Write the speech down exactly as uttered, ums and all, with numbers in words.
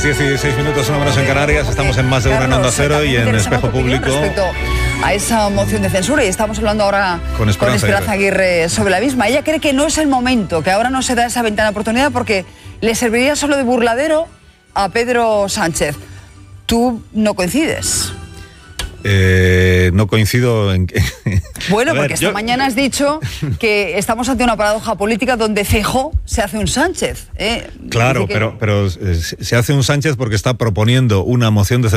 Las diez y dieciséis minutos, una menos en Canarias. Estamos en Más de Uno en Onda Cero y en Espejo Público. Respecto a esa moción de censura, y estamos hablando ahora con Esperanza, con Esperanza Aguirre. Aguirre sobre la misma. Ella cree que no es el momento, que ahora no se da esa ventana de oportunidad porque le serviría solo de burladero a Pedro Sánchez. ¿Tú no coincides? Eh, no coincido en que... Bueno, ver, porque esta yo... mañana has dicho que estamos ante una paradoja política donde Feijóo se hace un Sánchez. ¿eh? Claro, que... pero, pero se hace un Sánchez porque está proponiendo una moción de censura